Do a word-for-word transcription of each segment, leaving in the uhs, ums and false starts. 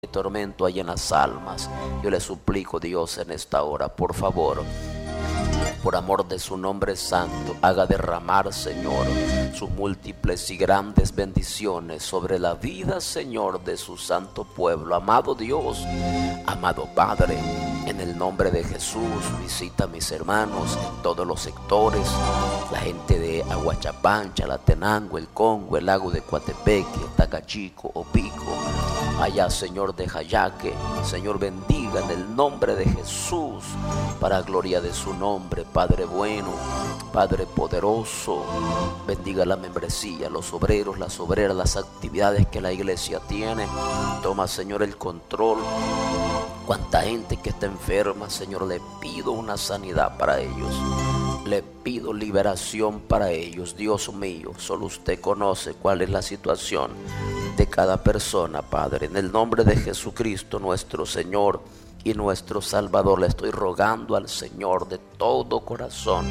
tormento hay en las almas. Yo le suplico, Dios, en esta hora, por favor, por amor de su nombre santo, haga derramar, Señor, sus múltiples y grandes bendiciones sobre la vida, Señor, de su santo pueblo. Amado Dios, amado Padre, en el nombre de Jesús, visita a mis hermanos en todos los sectores, la gente de Aguachapán, Chalatenango, el Congo, el lago de Coatepeque, Tacachico, Opico, allá, Señor, de Jayaque. Señor, bendiga en el nombre de Jesús, para gloria de su nombre. Padre bueno, Padre poderoso, bendiga la membresía, los obreros, las obreras, las actividades que la iglesia tiene. Toma, Señor, el control. Cuánta gente que está enferma, Señor, le pido una sanidad para ellos. Le pido liberación para ellos. Dios mío, solo usted conoce cuál es la situación de cada persona, Padre. En el nombre de Jesucristo, nuestro Señor y nuestro Salvador, le estoy rogando al Señor de todo corazón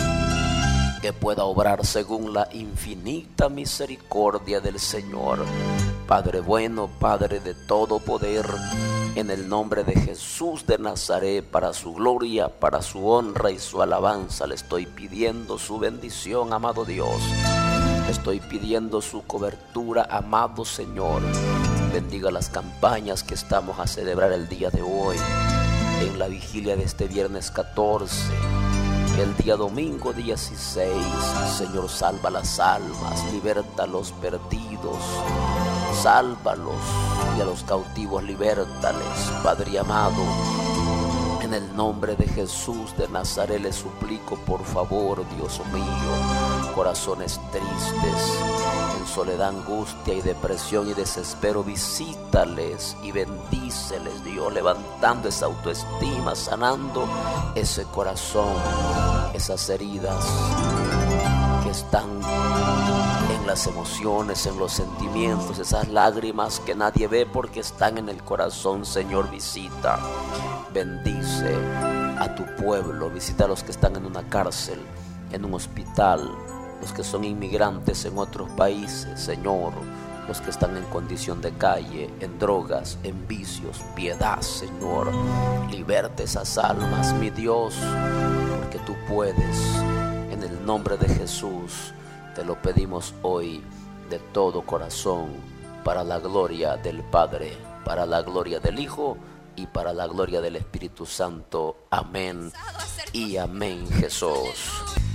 que pueda obrar según la infinita misericordia del Señor. Padre bueno, Padre de todo poder, en el nombre de Jesús de Nazaret, para su gloria, para su honra y su alabanza, le estoy pidiendo su bendición, amado Dios. Le estoy pidiendo su cobertura, amado Señor. Bendiga las campañas que estamos a celebrar el día de hoy, en la vigilia de este viernes catorce, el día domingo dieciséis. Señor, salva las almas, liberta a los perdidos, sálvalos, y a los cautivos libértales, Padre amado. En el nombre de Jesús de Nazaret le suplico, por favor, Dios mío, corazones tristes, en soledad, angustia y depresión y desespero, visítales y bendíceles, Dios, levantando esa autoestima, sanando ese corazón, esas heridas que están en las emociones, en los sentimientos, esas lágrimas que nadie ve porque están en el corazón. Señor, visita, bendice a tu pueblo, visita a los que están en una cárcel, en un hospital, los que son inmigrantes en otros países, Señor, los que están en condición de calle, en drogas, en vicios. Piedad, Señor, liberte esas almas, mi Dios, porque tú puedes. En el nombre de Jesús te lo pedimos hoy de todo corazón, para la gloria del Padre, para la gloria del Hijo y para la gloria del Espíritu Santo. Amén y amén, Jesús.